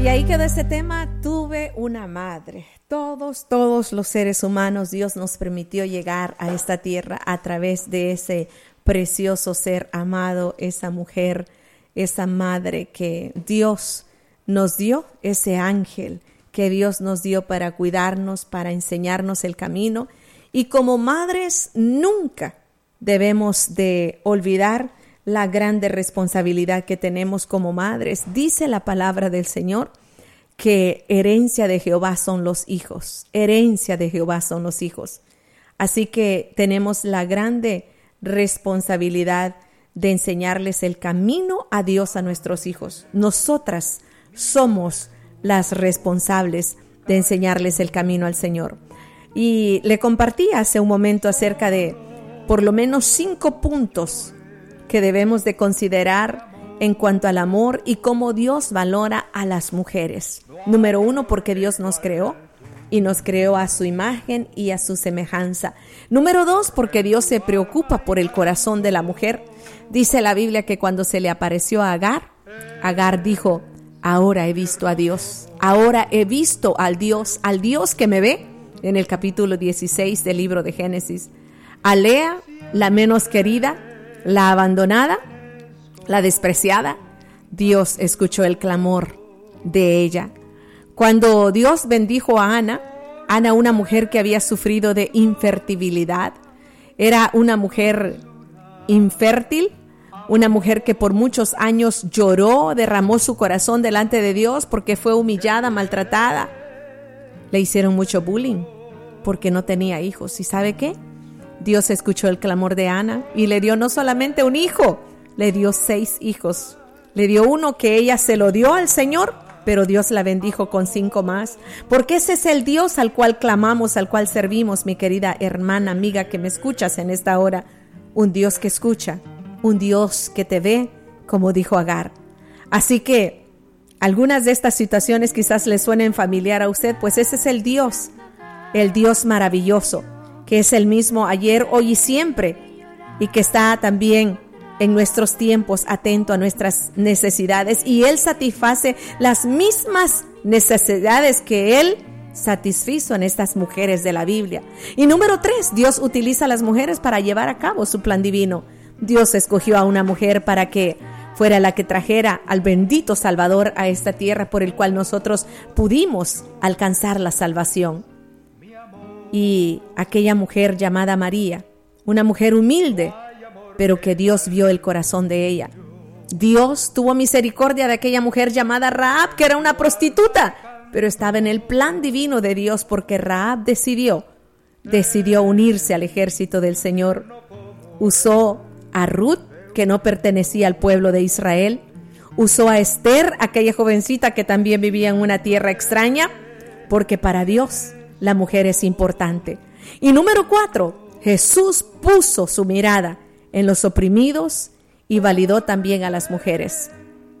Y ahí quedó ese tema, tuve una madre. Todos los seres humanos, Dios nos permitió llegar a esta tierra a través de ese precioso ser amado, esa mujer, esa madre que Dios nos dio, ese ángel que Dios nos dio para cuidarnos, para enseñarnos el camino. Y como madres nunca debemos de olvidar la grande responsabilidad que tenemos como madres. Dice la palabra del Señor que herencia de Jehová son los hijos, herencia de Jehová son los hijos. Así que tenemos la grande responsabilidad de enseñarles el camino a Dios a nuestros hijos. Nosotras somos las responsables de enseñarles el camino al Señor. Y le compartí hace un momento acerca de por lo menos 5 puntos que debemos de considerar en cuanto al amor y cómo Dios valora a las mujeres. Número 1, porque Dios nos creó y nos creó a su imagen y a su semejanza. Número 2, porque Dios se preocupa por el corazón de la mujer. Dice la Biblia que cuando se le apareció a Agar, Agar dijo, ahora he visto a Dios, ahora he visto al Dios que me ve, en el capítulo 16 del libro de Génesis. A Lea, la menos querida, la abandonada, la despreciada, Dios escuchó el clamor de ella. Cuando Dios bendijo a Ana, una mujer que había sufrido de infertilidad, era una mujer infértil, una mujer que por muchos años lloró, derramó su corazón delante de Dios porque fue humillada, maltratada. Le hicieron mucho bullying porque no tenía hijos. ¿Y sabe qué? Dios escuchó el clamor de Ana y le dio no solamente un hijo, le dio 6 hijos. Le dio uno que ella se lo dio al Señor, pero Dios la bendijo con 5 más. Porque ese es el Dios al cual clamamos, al cual servimos, mi querida hermana, amiga que me escuchas en esta hora. Un Dios que escucha, un Dios que te ve, como dijo Agar. Así que algunas de estas situaciones quizás le suenen familiar a usted, pues ese es el Dios maravilloso, que es el mismo ayer, hoy y siempre, y que está también en nuestros tiempos atento a nuestras necesidades, y Él satisface las mismas necesidades que Él satisfizo en estas mujeres de la Biblia. Y número 3, Dios utiliza a las mujeres para llevar a cabo su plan divino. Dios escogió a una mujer para que fuera la que trajera al bendito Salvador a esta tierra, por el cual nosotros pudimos alcanzar la salvación. Y aquella mujer llamada María, una mujer humilde, pero que Dios vio el corazón de ella. Dios tuvo misericordia de aquella mujer llamada Rahab, que era una prostituta, pero estaba en el plan divino de Dios, porque Rahab decidió unirse al ejército del Señor. Usó a Ruth, que no pertenecía al pueblo de Israel. Usó a Esther, aquella jovencita que también vivía en una tierra extraña, porque para Dios la mujer es importante. Y número 4, Jesús puso su mirada en los oprimidos y validó también a las mujeres.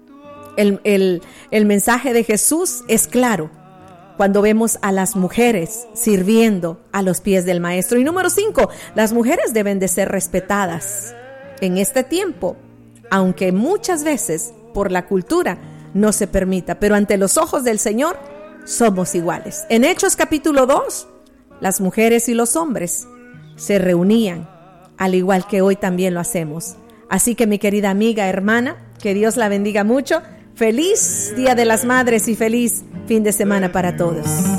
El mensaje de Jesús es claro cuando vemos a las mujeres sirviendo a los pies del Maestro. Y número 5, las mujeres deben de ser respetadas en este tiempo, aunque muchas veces por la cultura no se permita, pero ante los ojos del Señor somos iguales. En Hechos capítulo 2, las mujeres y los hombres se reunían, al igual que hoy también lo hacemos. Así que mi querida amiga, hermana, que Dios la bendiga mucho. Feliz Día de las Madres y feliz fin de semana para todos.